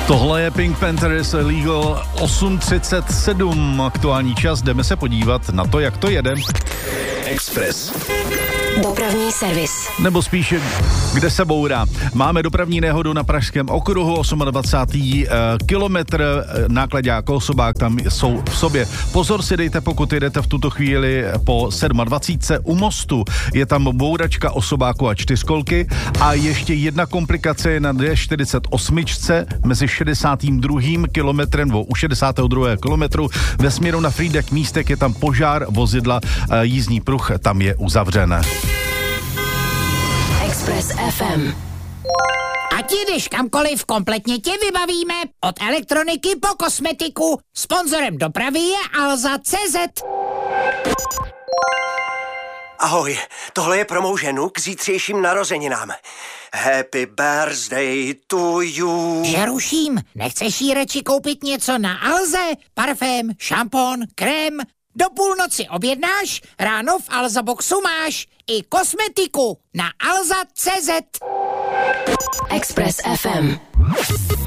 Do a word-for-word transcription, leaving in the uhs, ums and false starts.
Tohle je Pink Panthers Legal osm třicet sedm, aktuální čas, jdeme se podívat na to, jak to jede. Express. Dopravní servis. Nebo spíše, kde se bourá. Máme dopravní nehodu na Pražském okruhu, dvacátý osmý kilometr, náklaďák osobák tam jsou v sobě. Pozor si dejte, pokud jedete v tuto chvíli po dvacítce sedmé u mostu. Je tam bouračka osobáku a čtyřkolky a ještě jedna komplikace je na D čtyřicet osm mezi šedesátým druhým kilometrem, nebo u šedesátého druhého kilometru ve směru na Frýdek Místek je tam požár vozidla, jízdní pruh tam je uzavřen. Express F M. Ať jdeš kamkoliv, kompletně tě vybavíme. Od elektroniky po kosmetiku. Sponzorem dopravy je Alza tečka cé zet. Ahoj, tohle je pro mou ženu k zítřejším narozeninám. Happy birthday to you. Že ruším, nechceš jí radši koupit něco na Alze? Parfém, šampon, krém? Do půlnoci objednáš, ráno v Alza Boxu máš i kosmetiku na alza tečka cé zet. Express F M.